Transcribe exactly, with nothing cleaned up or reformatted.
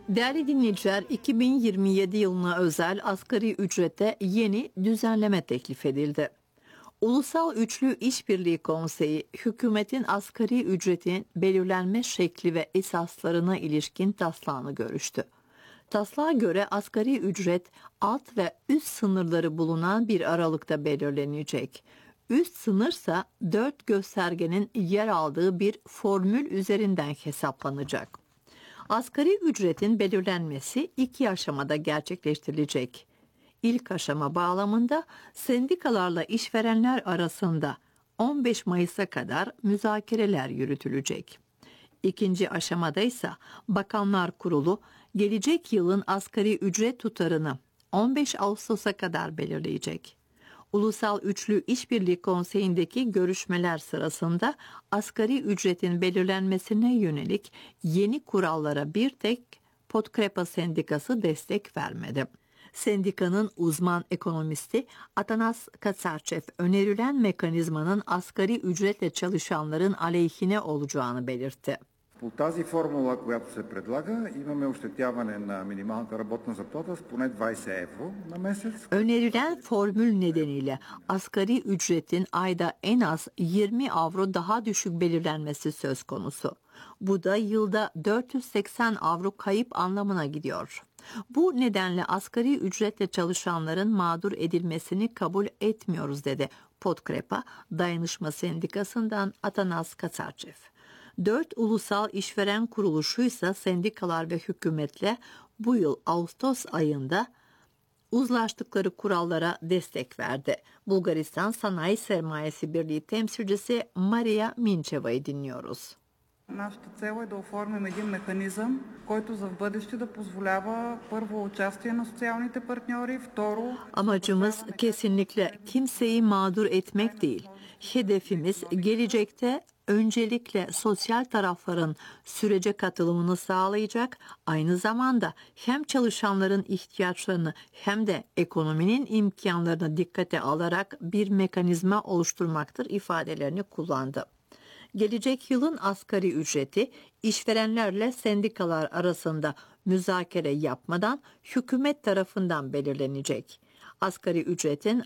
Değerli dinleyiciler, iki bin yirmi yedi yılına özel asgari ücrete yeni düzenleme teklif edildi. Ulusal Üçlü İşbirliği Konseyi, hükümetin asgari ücretin belirlenme şekli ve esaslarına ilişkin taslağını görüştü. Taslağa göre asgari ücret alt ve üst sınırları bulunan bir aralıkta belirlenecek. Üst sınırsa dört göstergenin yer aldığı bir formül üzerinden hesaplanacak. Asgari ücretin belirlenmesi iki aşamada gerçekleştirilecek. İlk aşama bağlamında sendikalarla işverenler arasında on beş Mayıs'a kadar müzakereler yürütülecek. İkinci aşamada ise Bakanlar Kurulu gelecek yılın asgari ücret tutarını on beş Ağustos'a kadar belirleyecek. Ulusal Üçlü İşbirliği Konseyi'ndeki görüşmeler sırasında asgari ücretin belirlenmesine yönelik yeni kurallara bir tek Podkrepa Sendikası destek vermedi. Sendikanın uzman ekonomisti Atanas Katsarchev önerilen mekanizmanın asgari ücretle çalışanların aleyhine olacağını belirtti. По тази формула, която се предлага, имаме ощетяване на минималната работна заплата с поне двайсет евро на месец. Önerilen formül nedeniyle asgari ücretin ayda en az yirmi avro daha düşük belirlenmesi söz konusu. Bu da yılda dört yüz seksen avro kayıp anlamına gidiyor. Bu nedenle asgari ücretle çalışanların mağdur edilmesini kabul etmiyoruz dedi Podkrepa Dayanışma Sendikası'ndan Atanas Katsarchev. Dört ulusal işveren kuruluşuysa sendikalar ve hükümetle bu yıl Ağustos ayında uzlaştıkları kurallara destek verdi. Bulgaristan Sanayi Sermayesi Birliği temsilcisi Maria Mincheva'yı dinliyoruz. Нашата цел е да оформим един механизъм, който за в бъдеще да позволява първо участие на социалните партньори, второ... Amacımız kesinlikle kimseyi mağdur etmek değil. Hedefimiz gelecekte öncelikle sosyal tarafların sürece katılımını sağlayacak, aynı zamanda hem çalışanların ihtiyaçlarını hem de ekonominin imkanlarını dikkate alarak bir mekanizma oluşturmaktır ifadelerini kullandı. Gelecek yılın asgari ücreti işverenlerle sendikalar arasında müzakere yapmadan hükümet tarafından belirlenecek. Asgari ücretin